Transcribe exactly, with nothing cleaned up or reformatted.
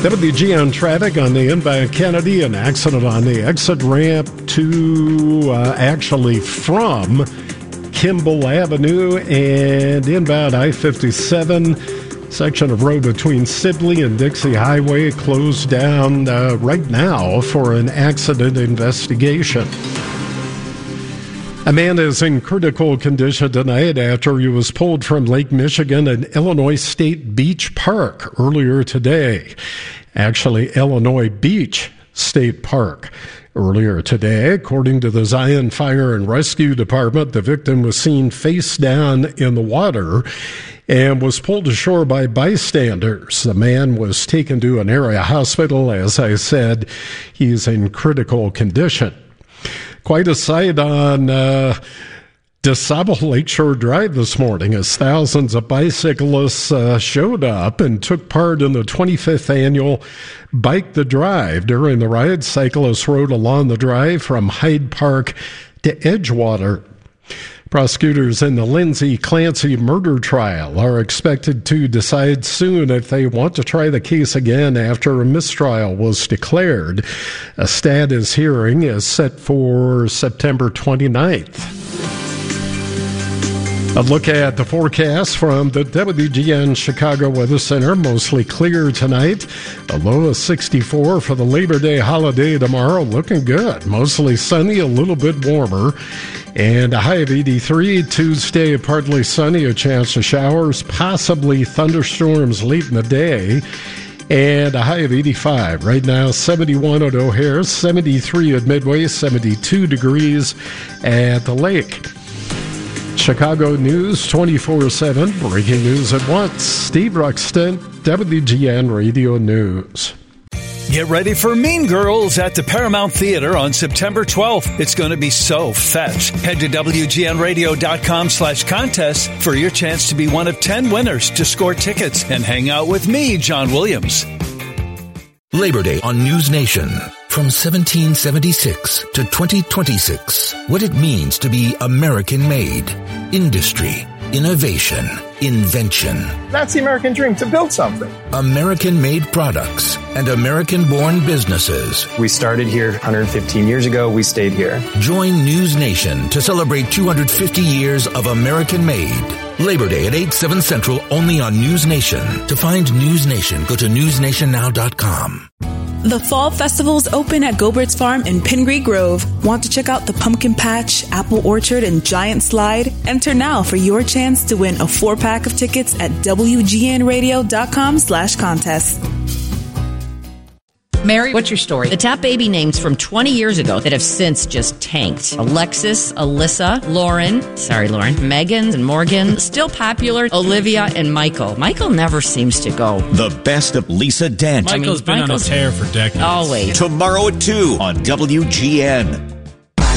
W G N traffic on the inbound Kennedy, an accident on the exit ramp to, uh, actually from Kimball Avenue, and inbound I fifty-seven, section of road between Sibley and Dixie Highway closed down uh, right now for an accident investigation. A man is in critical condition tonight after he was pulled from Lake Michigan and Illinois State Beach Park earlier today. Actually, Illinois Beach State Park. Earlier today, according to the Zion Fire and Rescue Department, the victim was seen face down in the water and was pulled ashore by bystanders. The man was taken to an area hospital. As I said, he's in critical condition. Quite a sight on uh, DeSable Lakeshore Drive this morning as thousands of bicyclists uh, showed up and took part in the twenty-fifth annual Bike the Drive. During the ride, cyclists rode along the drive from Hyde Park to Edgewater. Prosecutors in the Lindsay Clancy murder trial are expected to decide soon if they want to try the case again after a mistrial was declared. A status hearing is set for September twenty-ninth. A look at the forecast from the W G N Chicago Weather Center. Mostly clear tonight. A low of sixty-four for the Labor Day holiday tomorrow. Looking good. Mostly sunny, a little bit warmer. And a high of eighty-three. Tuesday, partly sunny, a chance of showers, possibly thunderstorms late in the day. And a high of eighty-five. Right now, seventy-one at O'Hare, seventy-three at Midway, seventy-two degrees at the lake. Chicago News twenty-four seven, breaking news at once. Steve Ruxton, W G N Radio News. Get ready for Mean Girls at the Paramount Theater on September twelfth. It's going to be so fetch. Head to W G N radio dot com slash contest for your chance to be one of ten winners to score tickets and hang out with me, John Williams. Labor Day on News Nation. From seventeen seventy-six to twenty twenty-six, what it means to be American-made. Industry, innovation, invention. That's the American dream, to build something. American-made products and American-born businesses. We started here one hundred fifteen years ago. We stayed here. Join News Nation to celebrate two hundred fifty years of American-made. Labor Day at eight, seven Central, only on News Nation. To find News Nation, go to news nation now dot com. The Fall Festival's open at Gobert's Farm in Pingree Grove. Want to check out the Pumpkin Patch, Apple Orchard, and Giant Slide? Enter now for your chance to win a four-pack of tickets at W G N radio dot com slash contest. Mary, what's your story? The top baby names from twenty years ago that have since just tanked. Alexis, Alyssa, Lauren, sorry, Lauren, Megan and Morgan, still popular, Olivia and Michael. Michael never seems to go. The best of Lisa Dent. Michael's I mean, been Michael's on a tear for decades. Always. Tomorrow at two on W G N.